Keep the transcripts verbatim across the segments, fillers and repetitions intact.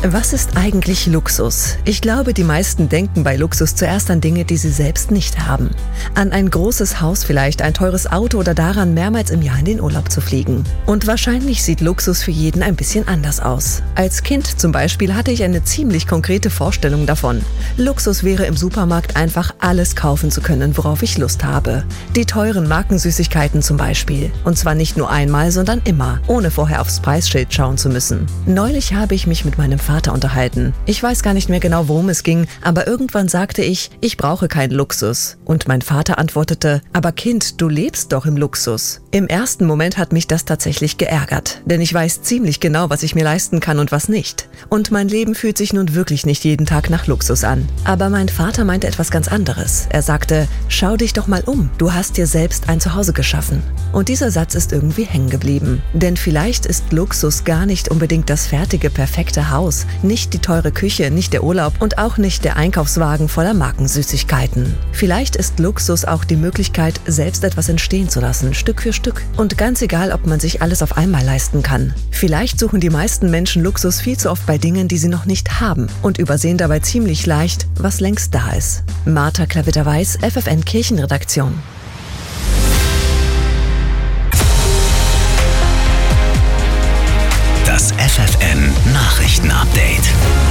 Was ist eigentlich Luxus? Ich glaube, die meisten denken bei Luxus zuerst an Dinge, die sie selbst nicht haben. An ein großes Haus vielleicht, ein teures Auto oder daran, mehrmals im Jahr in den Urlaub zu fliegen. Und wahrscheinlich sieht Luxus für jeden ein bisschen anders aus. Als Kind zum Beispiel hatte ich eine ziemlich konkrete Vorstellung davon. Luxus wäre im Supermarkt einfach alles kaufen zu können, worauf ich Lust habe. Die teuren Markensüßigkeiten zum Beispiel. Und zwar nicht nur einmal, sondern immer, ohne vorher aufs Preisschild schauen zu müssen. Neulich habe ich mich mit meinem Vater unterhalten. Ich weiß gar nicht mehr genau, worum es ging, aber irgendwann sagte ich, ich brauche keinen Luxus. Und mein Vater antwortete, aber Kind, du lebst doch im Luxus. Im ersten Moment hat mich das tatsächlich geärgert, denn ich weiß ziemlich genau, was ich mir leisten kann und was nicht. Und mein Leben fühlt sich nun wirklich nicht jeden Tag nach Luxus an. Aber mein Vater meinte etwas ganz anderes. Er sagte, schau dich doch mal um, du hast dir selbst ein Zuhause geschaffen. Und dieser Satz ist irgendwie hängen geblieben. Denn vielleicht ist Luxus gar nicht unbedingt das fertige, perfekte Haus, nicht die teure Küche, nicht der Urlaub und auch nicht der Einkaufswagen voller Markensüßigkeiten. Vielleicht ist Luxus auch die Möglichkeit, selbst etwas entstehen zu lassen, Stück für Stück. Und ganz egal, ob man sich alles auf einmal leisten kann. Vielleicht suchen die meisten Menschen Luxus viel zu oft bei Dingen, die sie noch nicht haben und übersehen dabei ziemlich leicht, was längst da ist. Martha Klavitter-Weiß, F F N Kirchenredaktion. Das F F N Nachrichten-Update.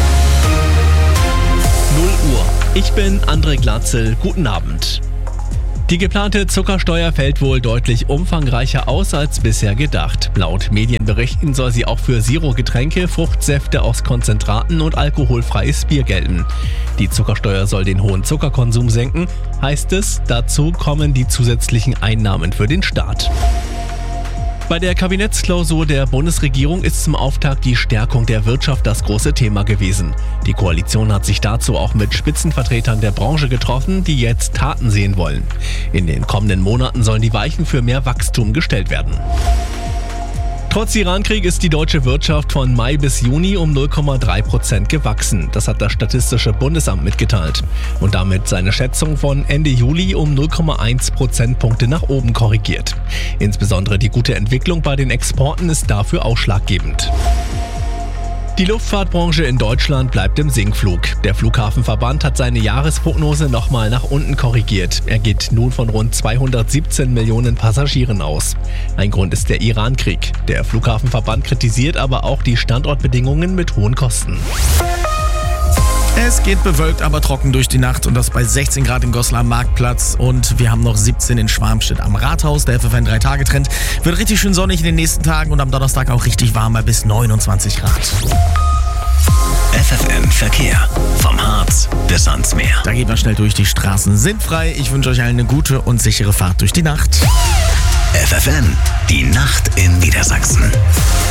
null Uhr. Ich bin André Glatzel. Guten Abend. Die geplante Zuckersteuer fällt wohl deutlich umfangreicher aus als bisher gedacht. Laut Medienberichten soll sie auch für Zero-Getränke, Fruchtsäfte aus Konzentraten und alkoholfreies Bier gelten. Die Zuckersteuer soll den hohen Zuckerkonsum senken, heißt es. Dazu kommen die zusätzlichen Einnahmen für den Staat. Bei der Kabinettsklausur der Bundesregierung ist zum Auftakt die Stärkung der Wirtschaft das große Thema gewesen. Die Koalition hat sich dazu auch mit Spitzenvertretern der Branche getroffen, die jetzt Taten sehen wollen. In den kommenden Monaten sollen die Weichen für mehr Wachstum gestellt werden. Trotz Irankrieg ist die deutsche Wirtschaft von Mai bis Juni um null Komma drei Prozent gewachsen. Das hat das Statistische Bundesamt mitgeteilt. Und damit seine Schätzung von Ende Juli um null Komma eins Prozentpunkte nach oben korrigiert. Insbesondere die gute Entwicklung bei den Exporten ist dafür ausschlaggebend. Die Luftfahrtbranche in Deutschland bleibt im Sinkflug. Der Flughafenverband hat seine Jahresprognose nochmal nach unten korrigiert. Er geht nun von rund zweihundertsiebzehn Millionen Passagieren aus. Ein Grund ist der Irankrieg. Der Flughafenverband kritisiert aber auch die Standortbedingungen mit hohen Kosten. Es geht bewölkt, aber trocken durch die Nacht und das bei sechzehn Grad im Goslar Marktplatz und wir haben noch siebzehn in Schwarmstedt am Rathaus. Der F F N drei Tage Trend wird richtig schön sonnig in den nächsten Tagen und am Donnerstag auch richtig warm bei bis neunundzwanzig Grad. F F N Verkehr vom Harz bis ans Meer. Da geht man schnell durch, die Straßen sind frei. Ich wünsche euch allen eine gute und sichere Fahrt durch die Nacht. F F N, die Nacht in Niedersachsen.